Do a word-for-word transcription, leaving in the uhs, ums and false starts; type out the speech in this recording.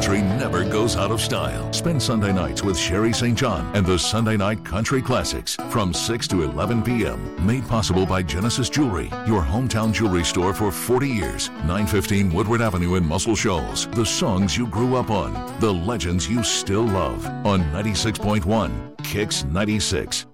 country never goes out of style. Spend Sunday nights with Sherry Saint John and the Sunday Night Country Classics from six to eleven p.m. Made possible by Genesis Jewelry, your hometown jewelry store for forty years. nine fifteen Woodward Avenue in Muscle Shoals. The songs you grew up on, the legends you still love on ninety-six point one Kicks ninety-six.